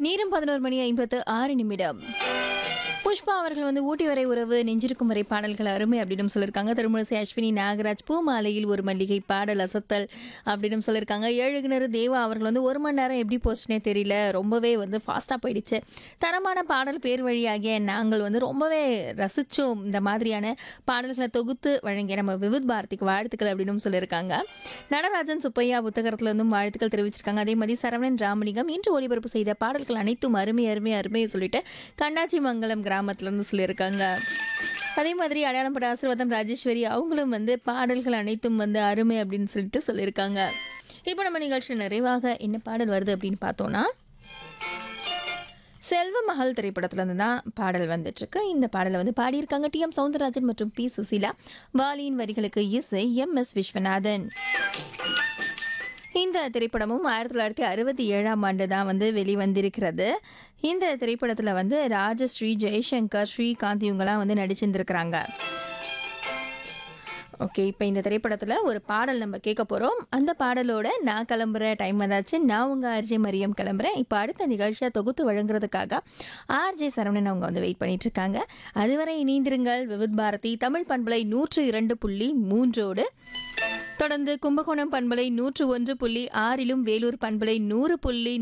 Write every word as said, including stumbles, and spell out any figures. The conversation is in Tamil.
நேரம் பதினோரு மணி ஐம்பத்து ஆறு நிமிடம். புஷ்பா அவர்கள் வந்து ஊட்டி வரை உறவு நெஞ்சிருக்கும் வரை பாடல்கள் அருமை அப்படின்னு சொல்லியிருக்காங்க. திருமணசி அஸ்வினி நாகராஜ் பூமாலையில் ஒரு மல்லிகை பாடல் அசத்தல் அப்படின்னு சொல்லியிருக்காங்க. ஏழுகிணறு தேவா அவர்கள் வந்து ஒரு மணி நேரம் எப்படி போச்சுனே தெரியல, ரொம்பவே வந்து ஃபாஸ்ட்டாக போயிடுச்சு. தரமான பாடல் பேர் வழியாகிய நாங்கள் வந்து ரொம்பவே ரசித்தோம். இந்த மாதிரியான பாடல்களை தொகுத்து வழங்கிய நம்ம விவித் பாரதிக்கு வாழ்த்துக்கள் அப்படின்னு சொல்லியிருக்காங்க. நடராஜன் சுப்பையா புத்தகத்தில் இருந்தும் வாழ்த்துக்கள் தெரிவிச்சிருக்காங்க. அதே மாதிரி சரவணன் ராமலிங்கம் இன்று ஒளிபரப்பு செய்த பாடல்கள் அனைத்தும் அருமை அருமை அருமையை சொல்லிட்டு கண்ணாச்சி மங்கலம் கிராமத்துலேருந்து சொல்லியிருக்காங்க. அதே மாதிரி அடையாளப்பட்ட ஆசீர்வாதம் ராஜேஸ்வரி அவங்களும் வந்து பாடல்கள் அனைத்தும் வந்து அருமை அப்படின்னு சொல்லிட்டு சொல்லியிருக்காங்க. இப்போ நம்ம நிகழ்ச்சியில் நிறைவாக என்ன பாடல் வருது அப்படின்னு பார்த்தோன்னா, செல்வ மகள் திரைப்படத்துலேருந்து தான் பாடல் வந்துட்டுருக்கு. இந்த பாடலை வந்து பாடியிருக்காங்க டி எம் சௌந்தரராஜன் மற்றும் பி சுசீலா. வாலியின் வரிகளுக்கு இசை எம் எஸ் விஸ்வநாதன். இந்த திரைப்படமும் ஆயிரத்தி தொள்ளாயிரத்தி அறுபத்தி ஏழாம் ஆண்டு தான் வந்து வெளிவந்திருக்கிறது. இந்த திரைப்படத்தில் வந்து ராஜஸ்ரீ, ஜெய்சங்கர், ஸ்ரீகாந்த் இவங்கெல்லாம் வந்து நடிச்சிருந்துருக்கிறாங்க. ஓகே, இப்போ இந்த திரைப்படத்தில் ஒரு பாடல் நம்ம கேட்க போகிறோம். அந்த பாடலோட நான் கிளம்புற டைம் வந்தாச்சு. நான் உங்கள் ஆர்ஜே மரியம் கிளம்புறேன். இப்போ அடுத்த நிகழ்ச்சியை தொகுத்து வழங்குறதுக்காக ஆர்ஜே சரவணன் அவங்க வந்து வெயிட் பண்ணிட்டு இருக்காங்க. அதுவரை இணைந்திருங்கள் விவித் பாரதி தமிழ் பண்பலை நூற்று இரண்டு புள்ளி மூன்றோடு. தொடர்ந்து கும்பகோணம் பண்பலை நூற்று ஒன்று புள்ளி ஆறிலும் வேலூர் பண்பலை நூறு புள்ளி